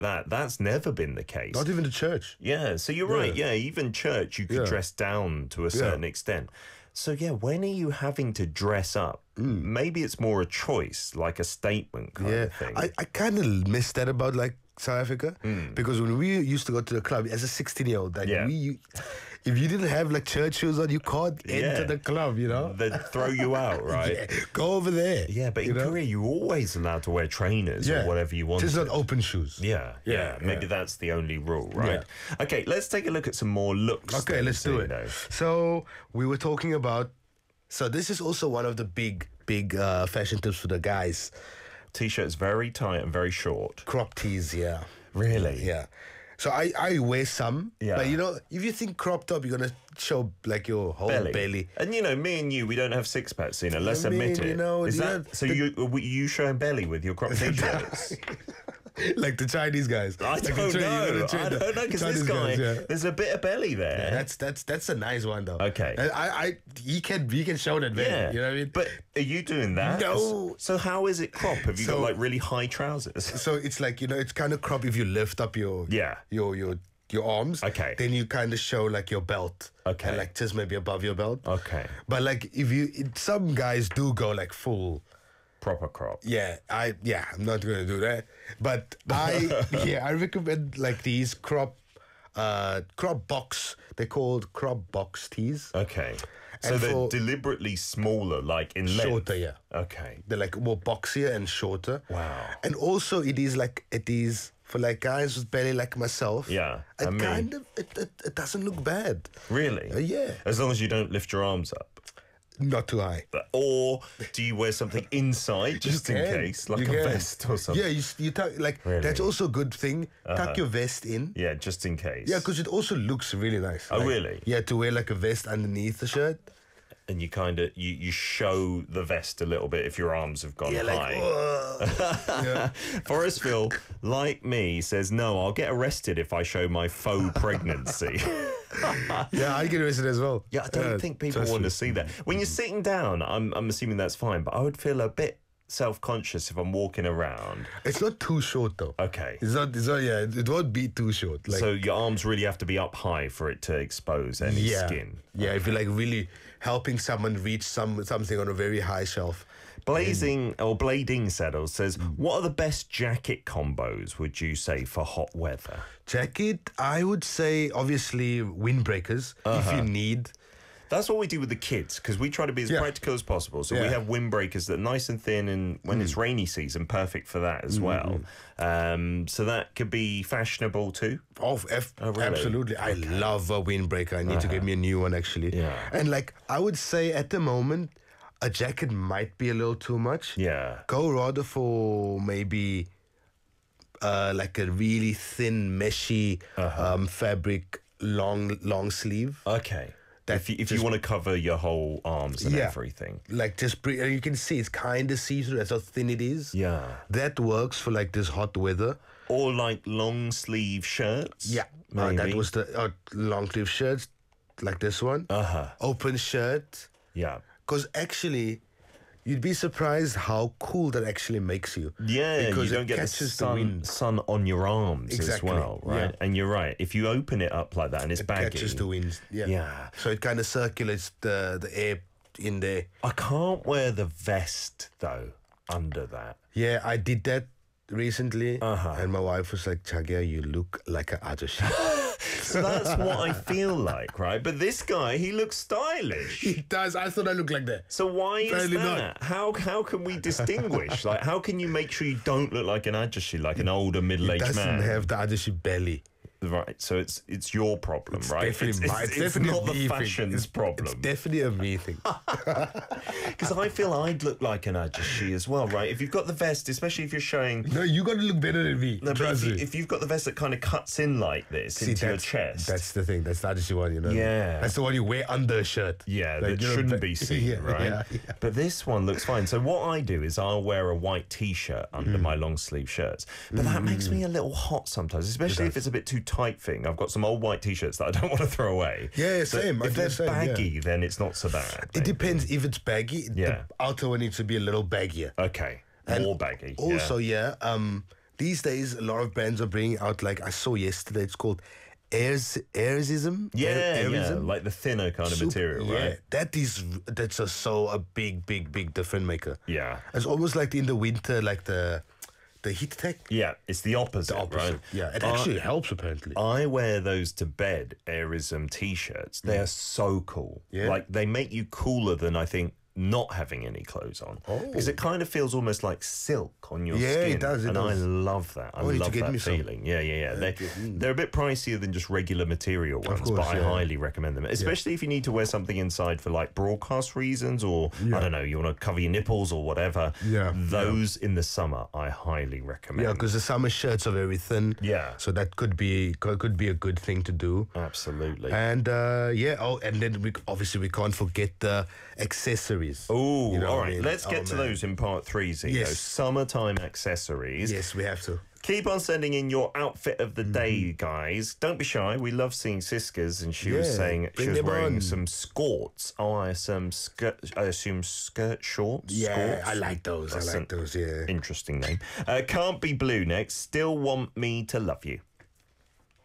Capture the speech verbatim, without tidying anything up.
that, that's never been the case. Not even the church. Yeah, so you're right. Yeah, even church, you could Yeah. dress down to a certain Yeah. extent. So, yeah, when are you having to dress up? Maybe it's more a choice, like a statement kind Yeah, of thing. I, I kind of miss that about like South Africa because when we used to go to the club as a sixteen year old, like Yeah. we, you, if you didn't have like church shoes on, you can't enter Yeah. the club. You know, They'd throw you out, right? yeah, go over there. Yeah, but you in know? Korea, you're always allowed to wear trainers or whatever you want. Just not open shoes. Yeah, yeah, Yeah, Maybe yeah. that's the only rule, right? Okay, let's take a look at some more looks. Okay, then, let's do it. Zeno. So we were talking about. So this is also one of the big, big uh, fashion tips for the guys. T-shirts very tight and very short. Crop tees, yeah. Really? Yeah. So I, I wear some. Yeah. But you know, if you think crop top, you're gonna show like your whole Belly. belly. And you know, me and you, we don't have six packs, you know, let's I mean, admit it. you know, Is yeah, that so? the- you were you showing belly with your crop T-shirts? Like the Chinese guys. I Like the don't train- you know. the train- I don't know because this Chinese guy, guys, yeah. there's a bit of belly there. Yeah, that's that's that's a nice one though. Okay. And I I he can he can show that belly. Yeah. You know what I mean? But are you doing that? No. So how is it crop? Have you got So- like really high trousers? So it's like, you know, it's kind of crop if you lift up your Yeah. your your your arms. Okay. Then you kind of show like your belt. Okay. And like just maybe above your belt. Okay. But like if you it, some guys do go like full. Proper crop. Yeah, I yeah, I'm not gonna do that. But I yeah, I recommend like these crop uh crop box. They're called crop box tees. Okay. So And they're for- deliberately smaller, like in length. Shorter, yeah. Okay. They're like more boxier and shorter. Wow. And also it is like it is for like guys with belly like myself. Yeah, It and me. kind of it, it, it doesn't look bad. Really? Uh, yeah. As long as you don't lift your arms up. Not too high. But- Or do you wear something inside just in You can. case, like You a can. vest or something? Yeah, you, s- you tuck like Really? Uh-huh. that's also a good thing. Tuck your vest in. Yeah, just in case. Yeah, because it also looks really nice. Oh, Like, really? Yeah, to wear like a vest underneath the shirt. And you kind of you, you show the vest a little bit if your arms have gone Yeah, like high. "Whoa." yeah. Forestville, like me, says no. I'll get arrested if I show my faux pregnancy. yeah, I get arrested as well. Yeah, I don't Uh, think people trust want me. to see that. When you're sitting down, I'm I'm assuming that's fine, but I would feel a bit self-conscious if I'm walking around. It's not too short though. Okay. It's not. It's not. Yeah, it won't be too short. Like So your arms really have to be up high for it to expose any yeah, skin. yeah. If you're like really helping someone reach some something on a very high shelf. Blazing or Blading Saddles says, Mm. what are the best jacket combos, would you say, for hot weather? Jacket, I would say obviously windbreakers if Uh-huh. you need. That's what we do with the kids, because we try to be as Yeah. practical as possible. So we Yeah. have windbreakers that are nice and thin, and when Mm. it's rainy season, perfect for that as well. Um, so that could be fashionable too. Oh, F- Oh, really? absolutely. I love a windbreaker. I need to get me a new one actually. Yeah. And like I would say at the moment, a jacket might be a little too much. Yeah. Go rather for maybe uh, like a really thin, meshy Uh-huh. um, fabric, long, long sleeve. Okay. That if you, if you just- want to cover your whole arms and Yeah. everything. Like just bre- and you can see it's kind of see-through. That's how thin it is. Yeah. That works for like this hot weather. Or like long sleeve shirts. Yeah. Uh, Maybe. that was the uh, long sleeve shirts, like this one. Uh-huh. Open shirt. Yeah. Because actually, you'd be surprised how cool that actually makes you. Yeah, because you don't it get the catches the sun, wind. sun on your arms Exactly, as well, right? yeah. And you're right. If you open it up like that and it's It baggy, catches the wind. Yeah. Yeah. So it kind of circulates the the air in there. I can't wear the vest though under that. Yeah, I did that recently, Uh-huh. and my wife was like, "Chagya, you look like an ajashi." So that's what I feel like, right? But this guy, he looks stylish. He does. I thought I looked like that. So why is Apparently that? not. How how can we distinguish? Like, how can you make sure you don't look like an ajashi, like an older middle-aged Doesn't man? have the ajashi belly. Right. So it's it's your problem, right? Definitely, it's, my, it's, it's it's definitely not a the me thing. fashion's It's, problem. It's definitely a me thing. Because I feel I'd look like an ajashi as well, right? If you've got the vest, especially if you're showing. No, you got to look better than me. No, but if, Trust you, me. if you've got the vest that kind of cuts in like this See, into your that's, chest, That's the thing. That's the ajashi one, you know. Yeah. That's the one you wear under a shirt. yeah, Like, that you know, shouldn't ba- be seen, yeah, right? yeah, yeah. But this one looks fine. So what I do is I'll wear a white T-shirt under Mm. my long sleeve shirts, but that makes me a little hot sometimes, especially if it's a bit too tight fitting. I've got some old white T-shirts that I don't want to throw away. Yeah, So same. I if do they're the same, yeah. baggy, then it's not so bad. It depends if it's baggy. Yeah. The outer one needs to be a little baggier. Okay, And more baggy. Also, yeah, um, these days a lot of brands are bringing out, like I saw yesterday, it's called Airs Airism. Yeah, Air- yeah, Airism. like the thinner kind of Super- material, yeah, right? that is that's a, so a big, big, big difference maker. Yeah. It's almost like in the winter, like the the heat tech. Yeah, it's the opposite, The opposite. right? Yeah, it I- actually helps apparently. I wear those to bed, Airism t-shirts. They are so cool. Yeah. Like, they make you cooler than, I think, not having any clothes on. Oh. Because it kind of feels almost like silk on your Yeah, skin. it does, it and does. I love that. I Oh, you need to love get that me some. feeling. Yeah, yeah, yeah. They, they're a bit pricier than just regular material ones, course, but I yeah. highly recommend them. Especially if you need to wear something inside for like broadcast reasons, or I don't know, you want to cover your nipples or whatever. Yeah, Those in the summer, I highly recommend. Yeah, because the summer shirts are very thin. Yeah. So that could be could could be a good thing to do. Absolutely. And uh, yeah, oh, and then we obviously we can't forget the accessories. Oh, You know all what I right. mean? Let's get Oh, to man. those in part three, Zico. Yes. Summertime accessories. Yes, we have to. Keep on sending in your outfit of the day, Mm-hmm. you guys. Don't be shy. We love seeing Siskers, and she was Yeah, saying she bring was them wearing on. some skirts. Oh, I assume skirt. I assume skirt shorts. Yeah, Skorts? I like those. That's I like an those. Yeah. Interesting name. Uh, Can't Be Blue next. Still Want Me to Love You.